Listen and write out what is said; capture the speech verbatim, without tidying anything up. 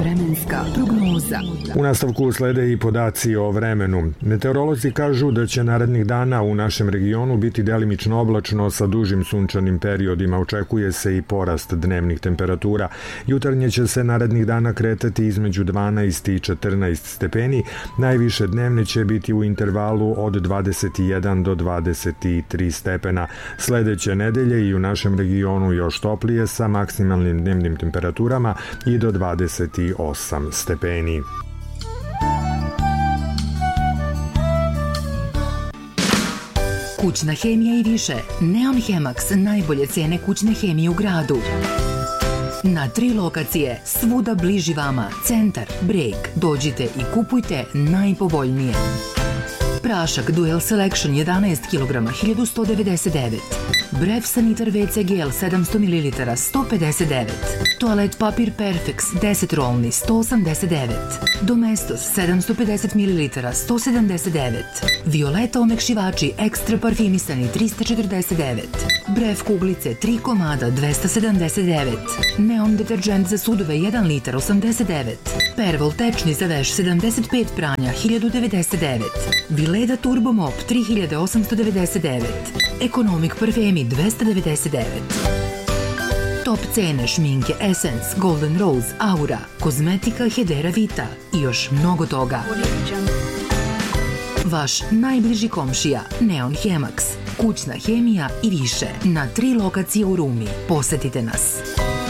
Vremenska prognoza. U nastavku slede i podaci o vremenu. Meteorolozi kažu da će narednih dana u našem regionu biti delimično oblačno sa dužim sunčanim periodima. Očekuje se i porast dnevnih temperatura. Jutarnje će se narednih dana kretati između dvanaest i četrnaest stepeni. Najviše dnevne će biti u intervalu od dvadeset jedan do dvadeset tri stepena. Sledeće nedelje i u našem regionu još toplije sa maksimalnim dnevnim temperaturama i do dvadeset osam stepeni. Kućna hemija i više. Neon Hemax, najbolje cene kućne hemije u gradu. Na tri lokacije, svuda bliži vama. Centar, Breg. Dođite i kupujte najpovoljnije. Prašak Dual Selection jedanaest kilograma, hiljadu sto devedeset devet. Bref Sanitar ve ce gel sedamsto mililitara, sto pedeset devet. Toalet papir Perfex deset rolni, sto osamdeset devet. Domestos sedamsto pedeset mililitara, sto sedamdeset devet. Violeta omekšivači ekstra parfimisani, trista četrdeset devet. Bref kuglice tri komada, dvesta sedamdeset devet. Neon deterđent za sudove jedan litar, osamdeset devet. Pervol tečni za veš sedamdeset pet pranja, hiljadu devedeset devet. Vileda Turbo Mop tri hiljade osamsto devedeset devet. Economic parfemi dvesta devedeset devet. Top cene šminke Essence, Golden Rose, Aura, kozmetika Hedera Vita i još mnogo toga. Vaš najbliži komšija Neon Hemax, kućna hemija i više na tri lokacije u Rumi. Posetite nas.